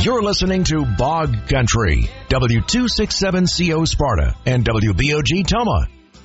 You're listening to Bog Country, W267CO Sparta and WBOG Toma.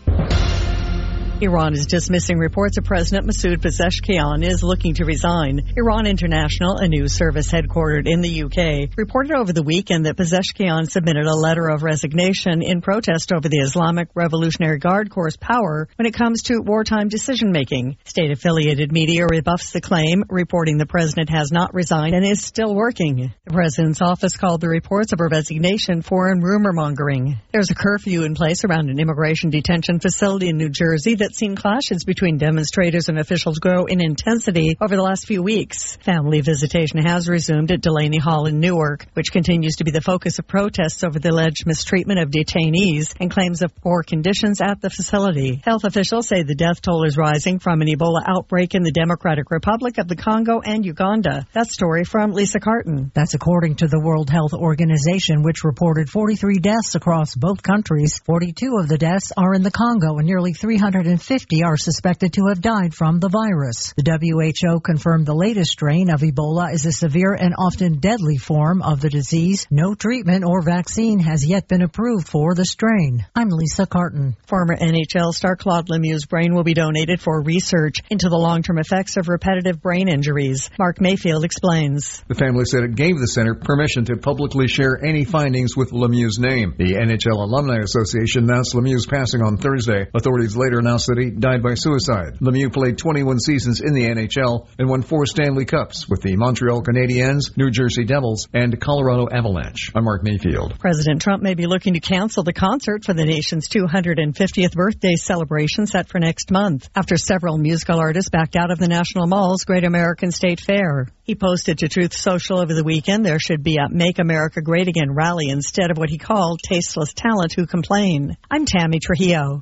Iran is dismissing reports that President Masoud Pezeshkian is looking to resign. Iran International, a news service headquartered in the UK, reported over the weekend that Pezeshkian submitted a letter of resignation in protest over the Islamic Revolutionary Guard Corps' power when it comes to wartime decision-making. State-affiliated media rebuffs the claim, reporting the president has not resigned and is still working. The president's office called the reports of her resignation foreign rumor-mongering. There's a curfew in place around an immigration detention facility in New Jersey that seen clashes between demonstrators and officials grow in intensity over the last few weeks. Family visitation has resumed at Delaney Hall in Newark, which continues to be the focus of protests over the alleged mistreatment of detainees and claims of poor conditions at the facility. Health officials say the death toll is rising from an Ebola outbreak in the Democratic Republic of the Congo and Uganda. That story from Lisa Carton. That's according to the World Health Organization, which reported 43 deaths across both countries. 42 of the deaths are in the Congo, and nearly 350 are suspected to have died from the virus. The WHO confirmed the latest strain of Ebola is a severe and often deadly form of the disease. No treatment or vaccine has yet been approved for the strain. I'm Lisa Carton. Former NHL star Claude Lemieux's brain will be donated for research into the long-term effects of repetitive brain injuries. Mark Mayfield explains. The family said it gave the center permission to publicly share any findings with Lemieux's name. The NHL Alumni Association announced Lemieux's passing on Thursday. Authorities later announced that he died by suicide. Lemieux played 21 seasons in the NHL and won 4 Stanley Cups with the Montreal Canadiens, New Jersey Devils, and Colorado Avalanche. I'm Mark Mayfield. President Trump may be looking to cancel the concert for the nation's 250th birthday celebration set for next month after several musical artists backed out of the National Mall's Great American State Fair. He posted to Truth Social over the weekend there should be a Make America Great Again rally instead of what he called tasteless talent who complain. I'm Tammy Trujillo.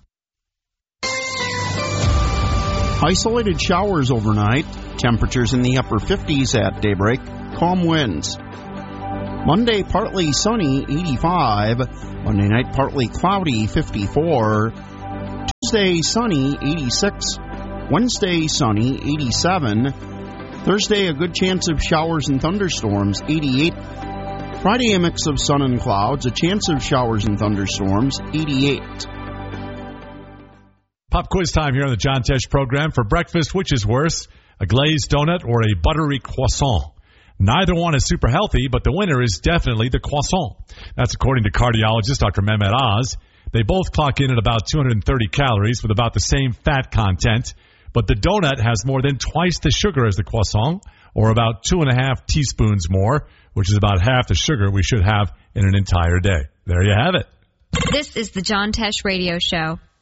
Isolated showers overnight, temperatures in the upper 50s at daybreak, calm winds. Monday, partly sunny, 85. Monday night, partly cloudy, 54. Tuesday, sunny, 86. Wednesday, sunny, 87. Thursday, a good chance of showers and thunderstorms, 88. Friday, a mix of sun and clouds, a chance of showers and thunderstorms, 88. Pop quiz time here on the John Tesh program. For breakfast, which is worse, a glazed donut or a buttery croissant? Neither one is super healthy, but the winner is definitely the croissant. That's according to cardiologist Dr. Mehmet Oz. They both clock in at about 230 calories with about the same fat content, but the donut has more than twice the sugar as the croissant, or about 2.5 teaspoons more, which is about half the sugar we should have in an entire day. There you have it. This is the John Tesh Radio Show.